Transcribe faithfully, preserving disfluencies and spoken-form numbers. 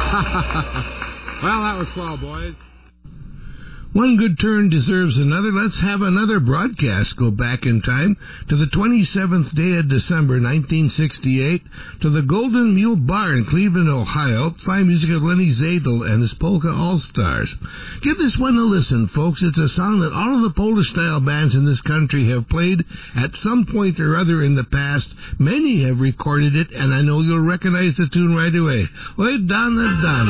Well, that was swell, boys. One good turn deserves another. Let's have another broadcast go back in time to the twenty-seventh day of December, nineteen sixty-eight, to the Golden Mule Bar in Cleveland, Ohio. Fine music of Lenny Zadel and his Polka All-Stars. Give this one a listen, folks. It's a song that all of the Polish-style bands in this country have played at some point or other in the past. Many have recorded it, and I know you'll recognize the tune right away. Oj, Donna, Donna.